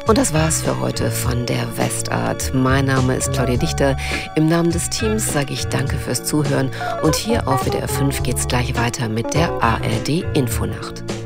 Und das war's für heute von der Westart. Mein Name ist Claudia Dichter. Im Namen des Teams sage ich danke fürs Zuhören. Und hier auf WDR 5 geht's gleich weiter mit der ARD Infonacht.